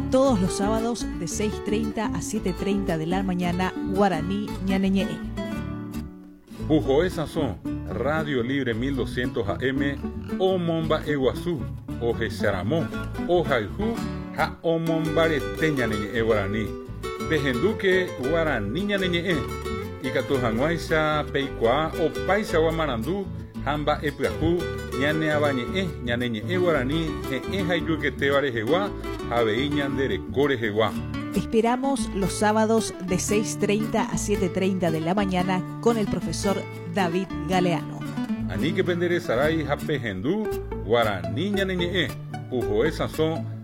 Todos los sábados de 6:30 a 7:30 de la mañana, Guaraní Ñaneñe. Ujoe Sazón, Radio Libre 1200 AM, O Momba Eguazú, O Jesaramón, O Jaijú, Ha O Mombarete Ñaneñe Guaraní. Bejenduque Guaraní Ñaneñe. Y Catujanguaisa Peicua o Paisa Guamarandú, Hamba Epiajú, Ñane Abañe, Ñaneñe Guaraní, Jayuquete Barejeguá, Javeí Ñandere Corejeguá. Te esperamos los sábados de 6:30 a 7:30 de la mañana con el profesor David Galeano. Aní que pendere Saray Jape Gendú, Guaraní Ñaneñe, Ujoe Sazón,